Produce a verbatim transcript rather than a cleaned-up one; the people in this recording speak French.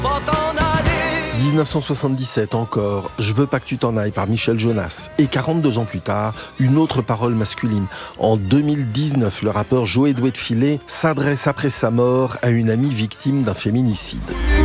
dix-neuf cent soixante-dix-sept encore, Je veux pas que tu t'en ailles par Michel Jonas. Et quarante-deux ans plus tard, une autre parole masculine. En deux mille dix-neuf, le rappeur Joey Doué de Filet s'adresse après sa mort à une amie victime d'un féminicide.